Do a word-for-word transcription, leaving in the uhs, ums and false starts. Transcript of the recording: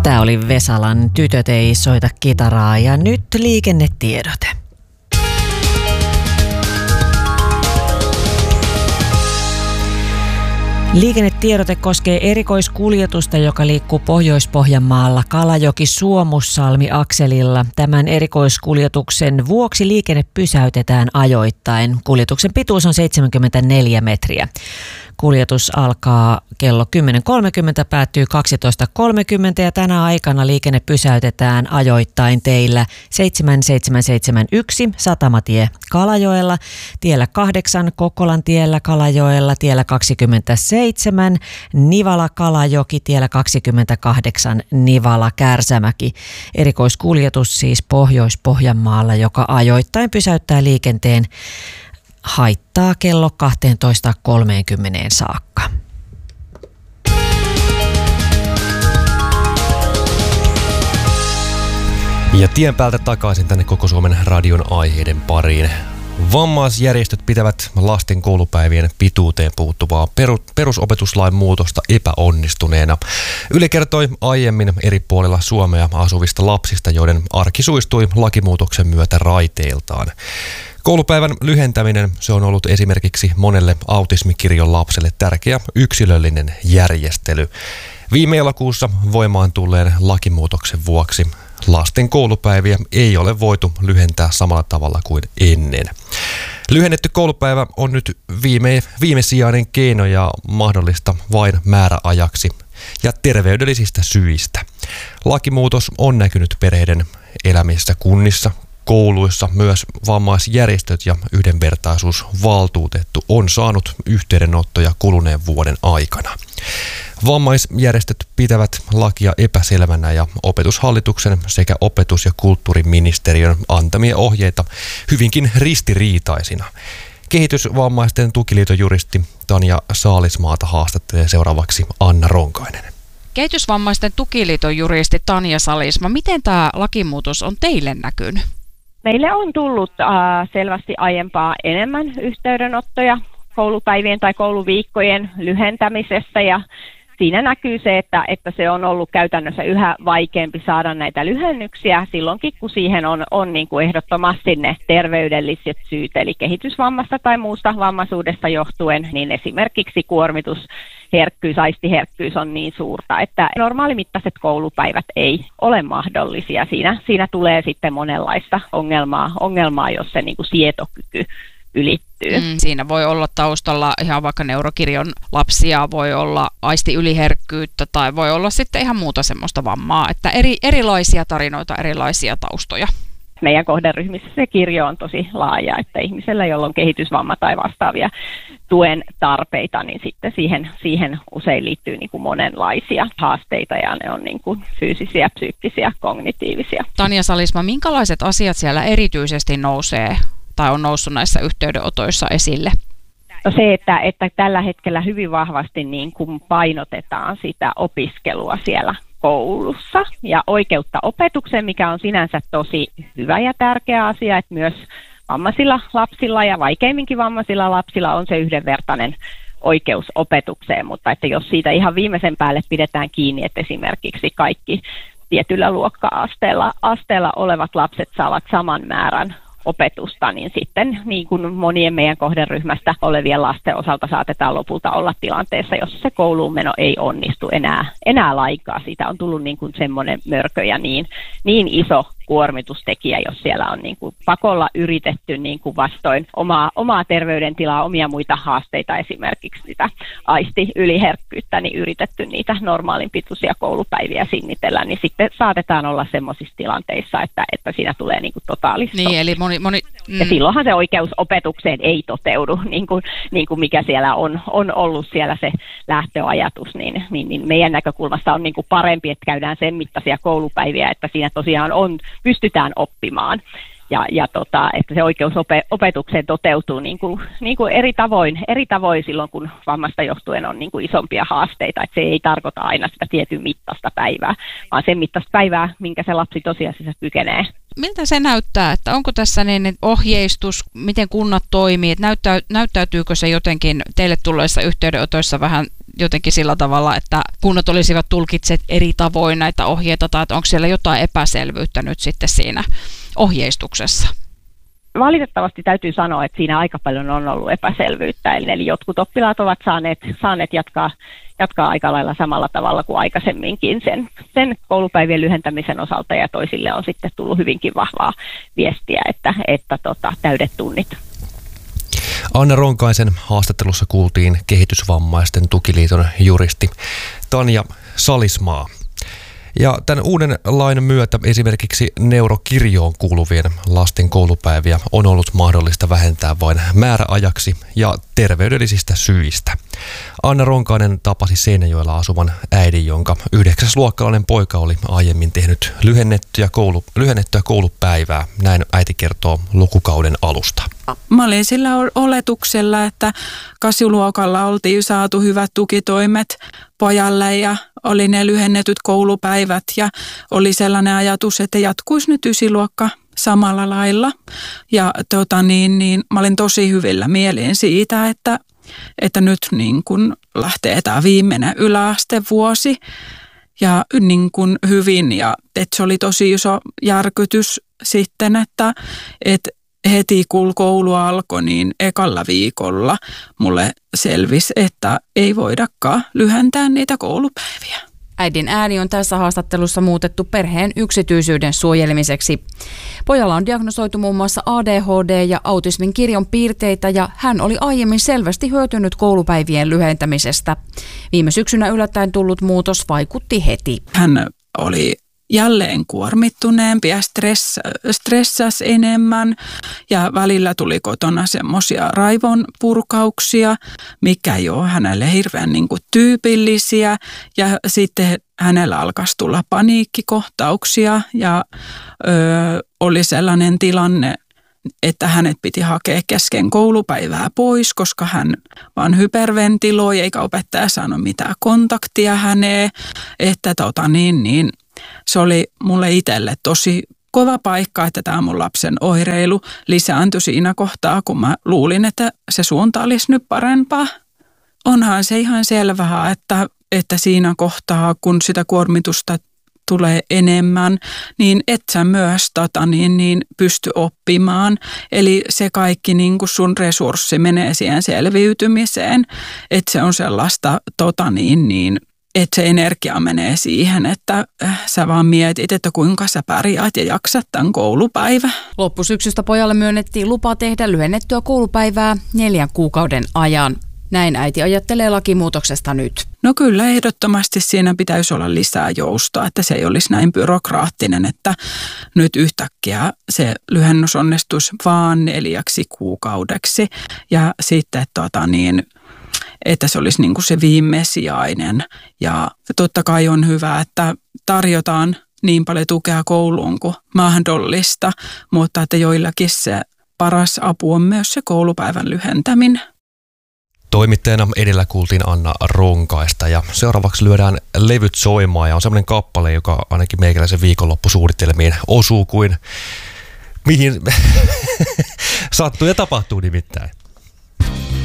Tämä oli Vesalan Tytöt ei soita kitaraa ja nyt liikennetiedote. Liikennetiedote koskee erikoiskuljetusta, joka liikkuu Pohjois-Pohjanmaalla Kalajoki-Suomussalmi-akselilla. Tämän erikoiskuljetuksen vuoksi liikenne pysäytetään ajoittain. Kuljetuksen pituus on seitsemänkymmentäneljä metriä. Kuljetus alkaa kello kymmenen kolmekymmentä, päättyy kaksitoista kolmekymmentä ja tänä aikana liikenne pysäytetään ajoittain teillä seitsemän seitsemän seitsemän yksi Satamatie Kalajoella, tiellä kahdeksan Kokkolan tiellä Kalajoella, tiellä kaksikymmentäseitsemän Nivala Kalajoki, tiellä kaksikymmentäkahdeksan Nivala Kärsämäki. Erikoiskuljetus siis Pohjois-Pohjanmaalla, joka ajoittain pysäyttää liikenteen haittaa kello kaksitoista kolmekymmentä saakka. Ja tien päältä takaisin tänne Koko Suomen radion aiheiden pariin. Vammaisjärjestöt pitävät lasten koulupäivien pituuteen puuttuvaa perusopetuslain muutosta epäonnistuneena. Yle kertoi aiemmin eri puolilla Suomea asuvista lapsista, joiden arki suistui lakimuutoksen myötä raiteiltaan. Koulupäivän lyhentäminen, se on ollut esimerkiksi monelle autismikirjon lapselle tärkeä yksilöllinen järjestely. Viime elokuussa voimaan tulleen lakimuutoksen vuoksi lasten koulupäiviä ei ole voitu lyhentää samalla tavalla kuin ennen. Lyhennetty koulupäivä on nyt viime, viimesijainen keino ja mahdollista vain määräajaksi ja terveydellisistä syistä. Lakimuutos on näkynyt perheiden elämissä kunnissa, kouluissa. Myös vammaisjärjestöt ja yhdenvertaisuusvaltuutettu on saanut yhteydenottoja kuluneen vuoden aikana. Vammaisjärjestöt pitävät lakia epäselvänä ja Opetushallituksen sekä opetus- ja kulttuuriministeriön antamia ohjeita hyvinkin ristiriitaisina. Kehitysvammaisten tukiliiton juristi Tanja Saalismaata haastattelee seuraavaksi Anna Ronkainen. Kehitysvammaisten tukiliiton juristi Tanja Saalisma, miten tämä lakimuutos on teille näkynyt? Meille on tullut äh, selvästi aiempaa enemmän yhteydenottoja koulupäivien tai kouluviikkojen lyhentämisessä ja siinä näkyy se, että, että se on ollut käytännössä yhä vaikeampi saada näitä lyhennyksiä silloinkin, kun siihen on, on niin kuin ehdottomasti ne terveydelliset syyt, eli kehitysvammasta tai muusta vammaisuudesta johtuen, niin esimerkiksi kuormitusherkkyys, aistiherkkyys on niin suurta, että normaalimittaiset koulupäivät ei ole mahdollisia. Siinä, siinä tulee sitten monenlaista ongelmaa, ongelmaa jos se niin kuin sietokyky ylittyy. Mm, siinä voi olla taustalla ihan vaikka neurokirjon lapsia, voi olla aistiyliherkkyyttä tai voi olla sitten ihan muuta semmoista vammaa, että eri, erilaisia tarinoita, erilaisia taustoja. Meidän kohderyhmissä se kirjo on tosi laaja, että ihmisellä, jolla on kehitysvamma tai vastaavia tuen tarpeita, niin sitten siihen, siihen usein liittyy niin kuin monenlaisia haasteita ja ne on niin kuin fyysisiä, psyykkisiä, kognitiivisia. Tanja Saalisma, minkälaiset asiat siellä erityisesti nousee tai on noussut näissä yhteydenotoissa esille? No se, että, että tällä hetkellä hyvin vahvasti niin kuin painotetaan sitä opiskelua siellä koulussa ja oikeutta opetukseen, mikä on sinänsä tosi hyvä ja tärkeä asia, että myös vammaisilla lapsilla ja vaikeimminkin vammaisilla lapsilla on se yhdenvertainen oikeus opetukseen, mutta että jos siitä ihan viimeisen päälle pidetään kiinni, että esimerkiksi kaikki tietyllä luokka-asteella asteella olevat lapset saavat saman määrän opetusta, niin sitten niin kuin monien meidän kohderyhmästä olevien lasten osalta saatetaan lopulta olla tilanteessa, jossa se kouluun meno ei onnistu enää, enää lainkaan. Siitä on tullut niin kuin semmoinen mörkö ja niin, niin iso kuormitustekijä, jos siellä on niin kuin pakolla yritetty niin kuin vastoin omaa, omaa terveydentilaa, omia muita haasteita, esimerkiksi sitä aistiyliherkkyyttä, niin yritetty niitä normaalin pituisia koulupäiviä sinnitellä, niin sitten saatetaan olla semmoisissa tilanteissa, että, että siinä tulee niin kuin totaalista. Niin, eli moni, moni, mm. Ja silloinhan se oikeus opetukseen ei toteudu, niin kuin, niin kuin mikä siellä on, on ollut siellä se lähtöajatus, niin, niin, niin meidän näkökulmasta on niin kuin parempi, että käydään sen mittaisia koulupäiviä, että siinä tosiaan on pystytään oppimaan ja, ja tota, että se oikeus ope, opetukseen toteutuu niin kuin, niin kuin eri tavoin, eri tavoin silloin, kun vammasta johtuen on niin kuin isompia haasteita, että se ei tarkoita aina sitä tietyn mittaista päivää, vaan sen mittaista päivää, minkä se lapsi tosiasiassa kykenee. Miltä se näyttää, että onko tässä niin ohjeistus, miten kunnat toimii, että näyttää, näyttäytyykö se jotenkin teille tulleissa yhteydenotoissa vähän jotenkin sillä tavalla, että kunnat olisivat tulkitseet eri tavoin näitä ohjeita, tai onko siellä jotain epäselvyyttä nyt sitten siinä ohjeistuksessa? Valitettavasti täytyy sanoa, että siinä aika paljon on ollut epäselvyyttä, eli jotkut oppilaat ovat saaneet, saaneet jatkaa, jatkaa aika lailla samalla tavalla kuin aikaisemminkin sen, sen koulupäivien lyhentämisen osalta, ja toisille on sitten tullut hyvinkin vahvaa viestiä, että, että tota, täydet tunnit. Anna Ronkaisen haastattelussa kuultiin Kehitysvammaisten tukiliiton juristi Tanja Salismaa. Ja tämän uuden lain myötä esimerkiksi neurokirjoon kuuluvien lasten koulupäiviä on ollut mahdollista vähentää vain määräajaksi ja terveydellisistä syistä. Anna Ronkainen tapasi Seinäjoella asuvan äidin, jonka yhdeksäsluokkalainen poika oli aiemmin tehnyt lyhennettyä, koulu, lyhennettyä koulupäivää. Näin äiti kertoo lukukauden alusta. Mä olin sillä oletuksella, että kasiluokalla oltiin saatu hyvät tukitoimet pojalle ja oli ne lyhennetyt koulupäivät ja oli sellainen ajatus, että jatkuisi nyt ysiluokka samalla lailla. Ja tota niin, niin mä olin tosi hyvillä mielin siitä, että, että nyt niin kun lähtee tämä viimeinen yläastevuosi ja niin kun hyvin. Ja että se oli tosi iso järkytys sitten, että, että heti kun koulu alkoi, niin ekalla viikolla mulle selvisi, että ei voidakaan lyhentää niitä koulupäiviä. Äidin ääni on tässä haastattelussa muutettu perheen yksityisyyden suojelemiseksi. Pojalla on diagnosoitu muun muassa A D H D ja autismin kirjon piirteitä ja hän oli aiemmin selvästi hyötynyt koulupäivien lyhentämisestä. Viime syksynä yllättäen tullut muutos vaikutti heti. Hän oli jälleen kuormittuneempi ja stress, stressasi enemmän ja välillä tuli kotona semmoisia raivon purkauksia, mikä ei ole hänelle hirveän niin kuin tyypillisiä ja sitten hänellä alkaisi tulla paniikkikohtauksia ja ö, oli sellainen tilanne, että hänet piti hakea kesken koulupäivää pois, koska hän vaan hyperventiloi eikä opettaja saanut mitään kontaktia häneen, että tota niin, niin se oli mulle itselle tosi kova paikka, että tämä mun lapsen oireilu lisääntyi siinä kohtaa, kun mä luulin, että se suunta olisi nyt parempaa. Onhan se ihan selvää, että, että siinä kohtaa, kun sitä kuormitusta tulee enemmän, niin et sä myös tota, niin, niin pysty oppimaan. Eli se kaikki niin kun sun resurssi menee siihen selviytymiseen, että se on sellaista tota, niin, niin, että se energia menee siihen, että sä vaan mietit, että kuinka sä pärjäät ja jaksat tämän koulupäivän. Loppusyksystä pojalle myönnettiin lupa tehdä lyhennettyä koulupäivää neljän kuukauden ajan. Näin äiti ajattelee lakimuutoksesta nyt. No kyllä, ehdottomasti siinä pitäisi olla lisää joustoa, että se ei olisi näin byrokraattinen, että nyt yhtäkkiä se lyhennys onnistuisi vaan neljäksi kuukaudeksi ja sitten tota niin, että se olisi niin kuin se viimesijainen. Ja totta kai on hyvä, että tarjotaan niin paljon tukea kouluun kuin mahdollista, mutta että joillakin se paras apu on myös se koulupäivän lyhentäminen. Toimittajana edellä kuultiin Anna Ronkaista ja seuraavaksi lyödään levyt soimaan ja on semmoinen kappale, joka ainakin meikäläisen viikonloppusuunnitelmiin osuu kuin mihin sattuu ja tapahtuu nimittäin.